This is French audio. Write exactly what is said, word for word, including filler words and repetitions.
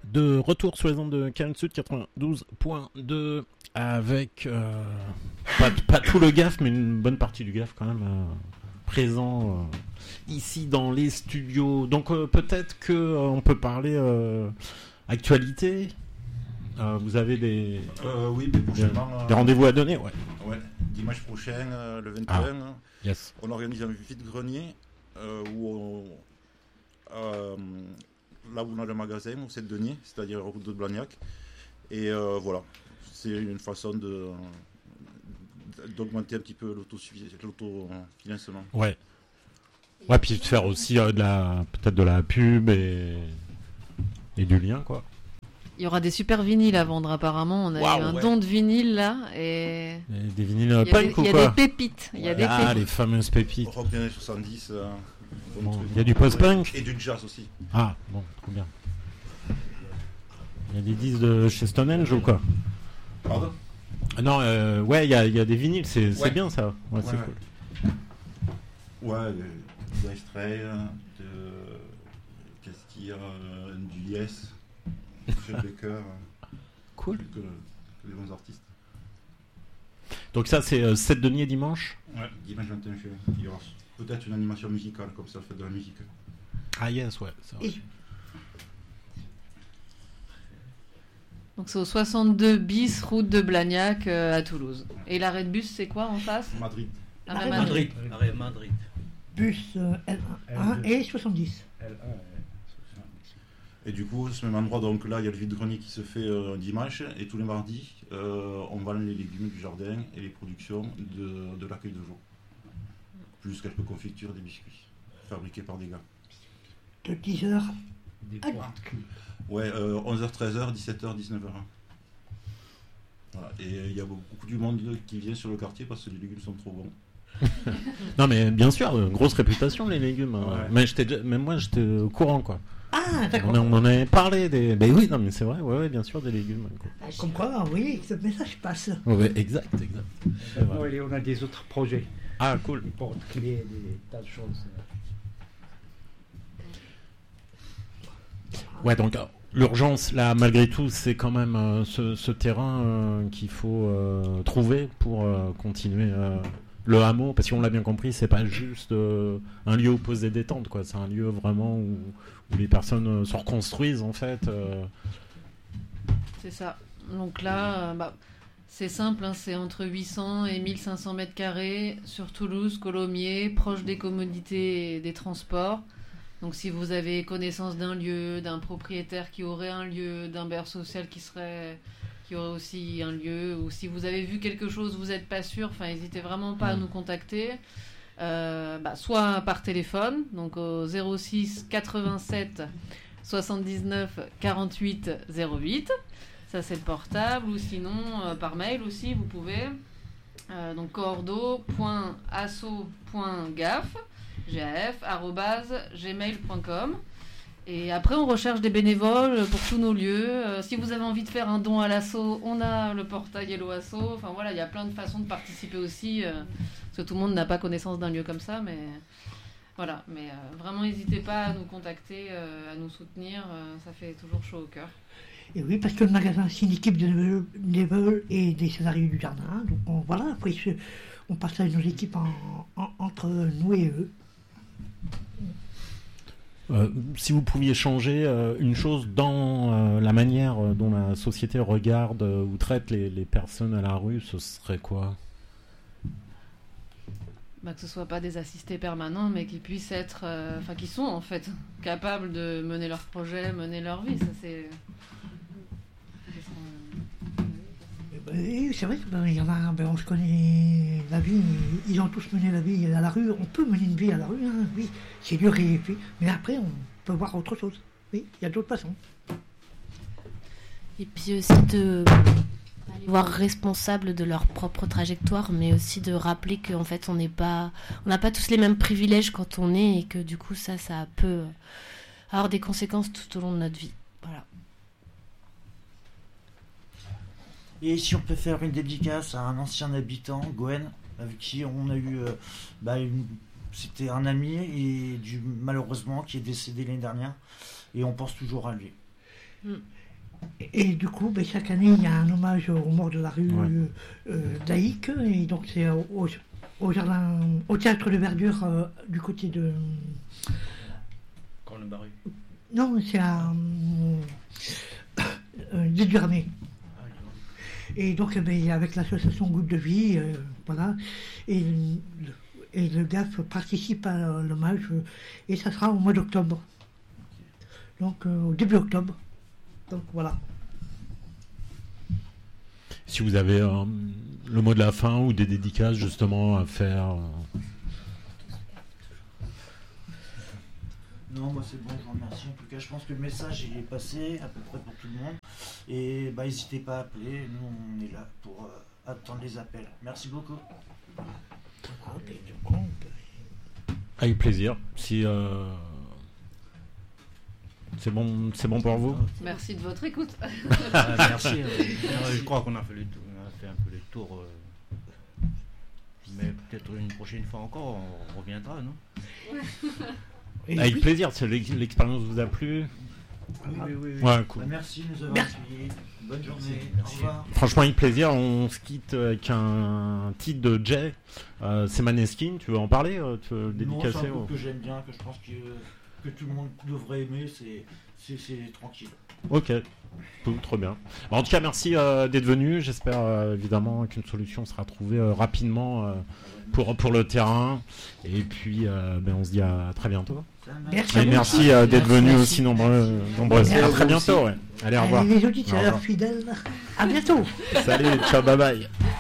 De retour sur les ondes de Canal Sud quatre-vingt-douze point deux avec euh, pas, pas tout le G A F mais une bonne partie du G A F quand même euh, présent euh, ici dans les studios. Donc euh, peut-être que euh, on peut parler euh, actualité. Euh, vous avez des euh, oui, mais prochainement, des, des rendez-vous à donner, ouais. Ouais, dimanche prochain, euh, le vingt et un, ah, yes. On organise un vide-grenier euh, où on, euh, là où on a le magasin, au Sept-Deniers, c'est-à-dire route de Blagnac. Et euh, voilà, c'est une façon de, d'augmenter un petit peu l'autofinancement. Ouais. Ouais, puis de faire aussi euh, de la, peut-être de la pub et, et du lien, quoi. Il y aura des super vinyles à vendre apparemment. On a wow, eu un ouais. don de vinyle là et, et des vinyles punk ou quoi ? Il y a des pépites. Il y a des ah, pépites. les fameuses pépites. Rock des années soixante-dix. Euh, bon, il y a du post-punk et du jazz aussi. Ah, bon, trop bien. Il y a des disques de chez Stonehenge ou quoi ? Pardon ? Non, euh, ouais, il y a, y a des vinyles, c'est, c'est ouais. bien ça. Ouais, ouais c'est ouais. cool. Ouais, des extraits, de. Qu'est-ce qu'il y a ? Du Yes. Chef de cœur. Cool. Que, que les bons artistes. Donc ça c'est euh, Sept-Deniers dimanche. Ouais, dimanche vingt et un juin. Il y aura peut-être une animation musicale comme ça, fait de la musique. Ah yes, ouais. C'est vrai. Et... Donc c'est au soixante-deux bis route de Blagnac euh, à Toulouse. Et l'arrêt de bus c'est quoi en face ? Madrid. Arrêt Madrid. Arrêt Madrid. Bus euh, L un et soixante-dix. L un. Et du coup, ce même endroit, donc là, il y a le vide-grenier qui se fait euh, dimanche, et tous les mardis, euh, on vend les légumes du jardin et les productions de, de l'accueil de jour. Plus quelques confitures, des biscuits, fabriqués par des gars. De dix heures à... Ouais, euh, onze heures, treize heures, dix-sept heures, dix-neuf heures. Voilà. Et il euh, y a beaucoup du monde qui vient sur le quartier parce que les légumes sont trop bons. Non mais bien sûr, euh, grosse réputation les légumes. Ouais. Euh, mais j'étais déjà, même moi j'étais au courant quoi. Ah d'accord. On, a, on en avait parlé des. Ben oui, non mais c'est vrai, ouais, ouais bien sûr des légumes. Quoi. Ah, comme quoi, oui, ce message passe. Ouais, exact, exact. Ouais, on a des autres projets. Ah cool. Des porte-clés, des tas de choses. Ouais donc. L'urgence, là, malgré tout, c'est quand même euh, ce, ce terrain euh, qu'il faut euh, trouver pour euh, continuer euh, le hameau, parce qu'on l'a bien compris, c'est pas juste euh, un lieu où poser des tentes, quoi. C'est un lieu vraiment où, où les personnes euh, se reconstruisent, en fait. Euh. C'est ça. Donc là, euh, bah, c'est simple, hein, c'est entre huit cents et mille cinq cents mètres carrés sur Toulouse, Colomiers, proche des commodités et des transports. Donc si vous avez connaissance d'un lieu, d'un propriétaire qui aurait un lieu, d'un bailleur social qui serait, qui aurait aussi un lieu, ou si vous avez vu quelque chose, vous n'êtes pas sûr, enfin n'hésitez vraiment pas à nous contacter, euh, bah, soit par téléphone, donc au zéro six quatre-vingt-sept soixante-dix-neuf quarante-huit zéro huit, ça c'est le portable, ou sinon euh, par mail aussi vous pouvez, euh, donc coordo point asso point gaf gaf arobase gmail point com. Et après on recherche des bénévoles pour tous nos lieux. Euh, si vous avez envie de faire un don à l'asso, on a le portail Hello Asso. Enfin voilà, il y a plein de façons de participer aussi, euh, parce que tout le monde n'a pas connaissance d'un lieu comme ça, mais voilà. Mais euh, vraiment n'hésitez pas à nous contacter, euh, à nous soutenir, euh, ça fait toujours chaud au cœur. Et oui, parce que le magasin, c'est une équipe de bénévoles et des salariés du jardin. Donc on, voilà, après on partage nos équipes en, en, entre nous et eux. Euh, si vous pouviez changer euh, une chose dans euh, la manière dont la société regarde euh, ou traite les, les personnes à la rue, ce serait quoi ? Bah, que ce soit pas des assistés permanents, mais qu'ils puissent être, enfin euh, qui sont en fait capables de mener leur projet, mener leur vie. Ça c'est. Et c'est vrai qu'il ben, y en a, ben, on se connaît la vie, ils ont tous mené la vie à la rue, on peut mener une vie à la rue, hein, oui, c'est dur et puis, mais après on peut voir autre chose, oui, il y a d'autres façons. Et puis aussi de les voir responsables de leur propre trajectoire, mais aussi de rappeler qu'en fait on n'est pas, on n'a pas tous les mêmes privilèges quand on est et que du coup ça, ça peut avoir des conséquences tout au long de notre vie, voilà. Et si on peut faire une dédicace à un ancien habitant, Gwen, avec qui on a eu, euh, bah, une, c'était un ami et du malheureusement qui est décédé l'année dernière, et on pense toujours à lui. Mm. Et, et du coup, ben, chaque année, il y a un hommage aux morts de la rue Ouais. euh, d'Aïc. Et donc, c'est au, au, au jardin, au théâtre de verdure euh, du côté de. Cornebarru. Non, c'est à. Euh, euh, l'île du Ramée. Et donc, eh ben, avec l'association Goutte de Vie, euh, voilà. Et, le- et le G A F participe à l'hommage. euh, et ça sera au mois d'octobre. Donc, euh, au début octobre. Donc, voilà. Si vous avez euh, le mot de la fin ou des dédicaces justement à faire. euh, Non, moi c'est bon, je vous remercie. En tout cas, je pense que le message il est passé à peu près pour tout le monde. Et bah, n'hésitez pas à appeler. Nous, on est là pour euh, attendre les appels. Merci beaucoup. Avec plaisir. Si euh, c'est bon, c'est bon pour vous. Merci de votre écoute. Ah, merci. euh, euh, je crois qu'on a fait le tour, on a fait un peu le tour. euh, mais peut-être une prochaine fois encore, on reviendra, non? Et Avec puis- plaisir. Si l'ex- l'expérience vous a plu. Oui, oui, oui. oui. Ouais, cool. Bah, merci de nous avoir Merci. suivis. Bonne journée. Merci. Au revoir. Franchement, avec plaisir. On se quitte avec un titre de Jay. Euh, c'est Maneskin. Tu veux en parler euh, Tu veux le Non, c'est un dédicacer groupe ou- que j'aime bien, que je pense que, que tout le monde devrait aimer. C'est, c'est, c'est tranquille. Ok, cool, trop bien. Bon, en tout cas, merci euh, d'être venu. J'espère euh, évidemment qu'une solution sera trouvée euh, rapidement euh, pour, pour le terrain. Et puis, euh, ben, on se dit à très bientôt. Ça marche. Merci. Et merci euh, d'être Merci, venus merci. aussi nombreux. nombreux. Merci À à très vous bientôt. aussi. Ouais. Allez, au revoir. Les Au auditeurs revoir. fidèles, à bientôt. Salut, ciao, bye bye.